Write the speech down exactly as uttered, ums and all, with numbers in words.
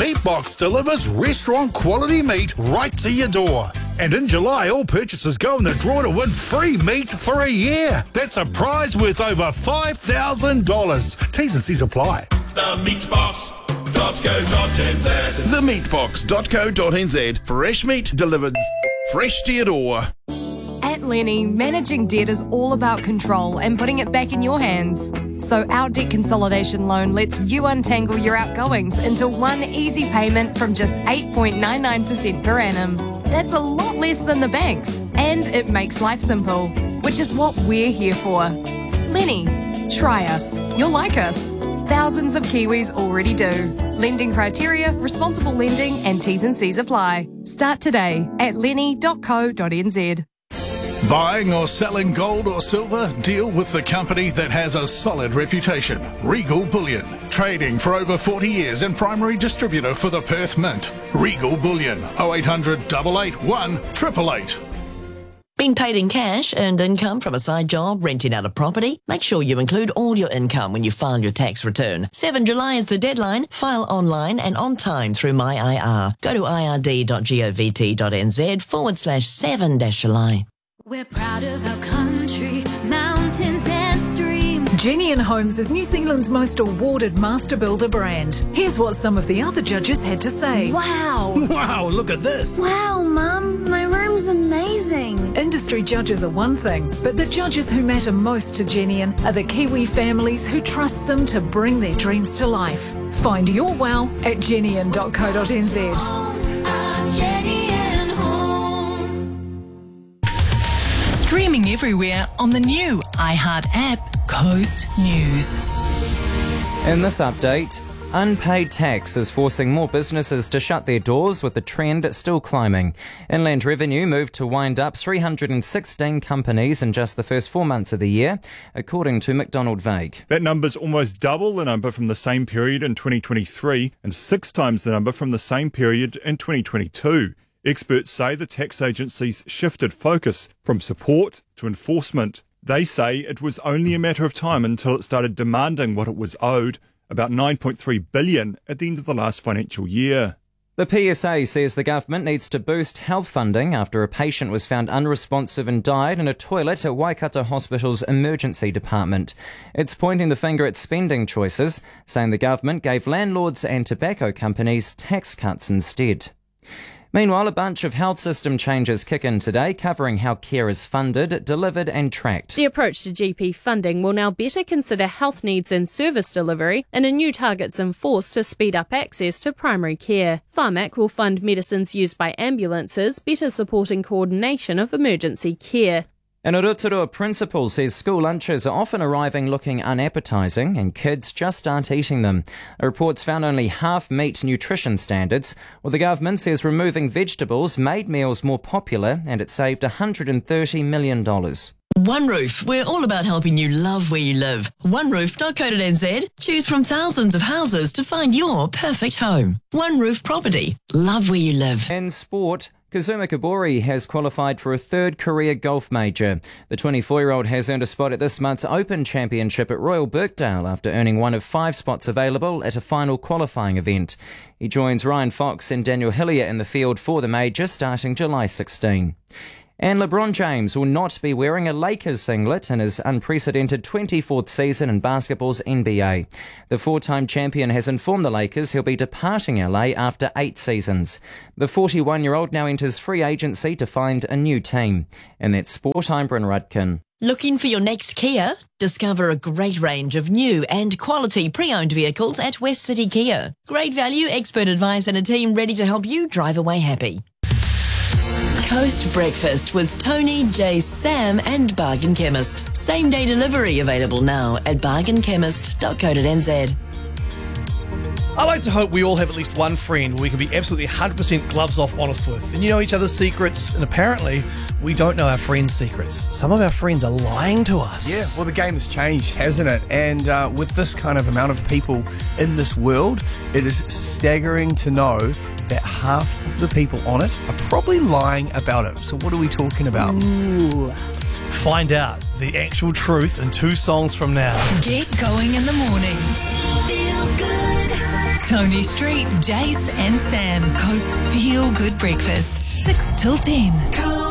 Meatbox delivers restaurant-quality meat right to your door. And in July, all purchases go in the draw to win free meat for a year. That's a prize worth over five thousand dollars. T's and C's apply. The meatbox dot co dot n z. the meatbox dot co dot n z. Fresh meat delivered fresh to your door. At Lenny, managing debt is all about control and putting it back in your hands. So our debt consolidation loan lets you untangle your outgoings into one easy payment from just eight point nine nine percent per annum. That's a lot less than the banks, and it makes life simple, which is what we're here for. Lenny, try us. You'll like us. Thousands of Kiwis already do. Lending criteria, responsible lending and T's and C's apply. Start today at lenny dot co dot n z. Buying or selling gold or silver? Deal with the company that has a solid reputation. Regal Bullion. Trading for over forty years and primary distributor for the Perth Mint. Regal Bullion. oh eight hundred, eight eight one, eight eight eight. Been paid in cash, earned income from a side job, renting out a property? Make sure you include all your income when you file your tax return. seventh of July is the deadline. File online and on time through My I R. Go to I R D dot govt dot n z forward slash seven dash July. We're proud of our country, mountains and streams. Genian Homes is New Zealand's most awarded master builder brand. Here's what some of the other judges had to say. Wow! Wow, look at this! Wow, Mum, my room's amazing. Industry judges are one thing, but the judges who matter most to Genian are the Kiwi families who trust them to bring their dreams to life. Find your wow at genian dot co dot n z. Streaming everywhere on the new iHeart app, Coast News. In this update, unpaid tax is forcing more businesses to shut their doors, with the trend still climbing. Inland Revenue moved to wind up three hundred sixteen companies in just the first four months of the year, according to McDonald Vague. That number's almost double the number from the same period in twenty twenty-three and six times the number from the same period in twenty twenty-two. Experts say the tax agencies shifted focus from support to enforcement. They say it was only a matter of time until it started demanding what it was owed, about nine point three billion dollars at the end of the last financial year. The P S A says the government needs to boost health funding after a patient was found unresponsive and died in a toilet at Waikato Hospital's emergency department. It's pointing the finger at spending choices, saying the government gave landlords and tobacco companies tax cuts instead. Meanwhile, a bunch of health system changes kick in today, covering how care is funded, delivered and tracked. The approach to G P funding will now better consider health needs and service delivery, and a new target's enforced to speed up access to primary care. Pharmac will fund medicines used by ambulances, better supporting coordination of emergency care. And a Rotorua principal says school lunches are often arriving looking unappetising and kids just aren't eating them. A report's found only half meet nutrition standards. Well, the government says removing vegetables made meals more popular and it saved one hundred thirty million dollars. One Roof, we're all about helping you love where you live. one roof dot co dot n z. Choose from thousands of houses to find your perfect home. One Roof Property. Love where you live. In sport, Kazuma Kibori has qualified for a third career golf major. The twenty-four-year-old has earned a spot at this month's Open Championship at Royal Birkdale after earning one of five spots available at a final qualifying event. He joins Ryan Fox and Daniel Hillier in the field for the major starting July sixteenth. And LeBron James will not be wearing a Lakers singlet in his unprecedented twenty-fourth season in basketball's N B A. The four-time champion has informed the Lakers he'll be departing L A after eight seasons. The forty-one-year-old now enters free agency to find a new team. And that's Sport, I'm Bryn Rudkin. Looking for your next Kia? Discover a great range of new and quality pre-owned vehicles at West City Kia. Great value, expert advice and a team ready to help you drive away happy. Coast Breakfast with Tony, Jay, Sam and Bargain Chemist. Same day delivery available now at bargain chemist dot co dot n z. I like to hope we all have at least one friend we can be absolutely one hundred percent gloves off honest with. And you know each other's secrets, and apparently we don't know our friends' secrets. Some of our friends are lying to us. Yeah, well, the game has changed, hasn't it? And uh, with this kind of amount of people in this world, it is staggering to know that half of the people on it are probably lying about it. So what are we talking about? Ooh. Find out the actual truth in two songs from now. Get going in the morning. Feel good. Tony Street, Jace and Sam. Coast Feel Good Breakfast. six till ten.